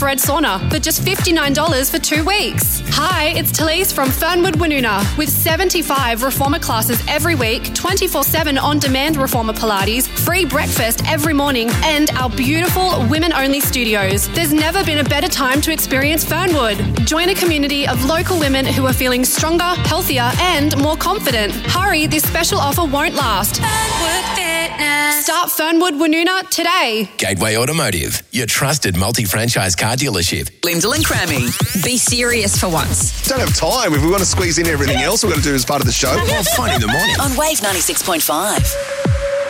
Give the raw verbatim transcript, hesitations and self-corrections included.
infrared sauna for just fifty-nine dollars for two weeks. Hi, it's Talise from Fernwood Woonona with seventy-five reformer classes every week, twenty-four seven on-demand reformer Pilates, free breakfast every morning, and our beautiful women-only studios. There's never been a better time to experience Fernwood. Join a community of local women who are feeling stronger, healthier, and more confident. Hurry, this special offer won't last. Fernwood Fitness. Start Fernwood Woonona today. Gateway Automotive, your trusted multi-franchise car dealership. Lyndall and Crammy. Be serious for once. Don't have time. If we want to squeeze in everything else we've got to do as part of the show. Well, fun in the morning. On Wave ninety-six point five.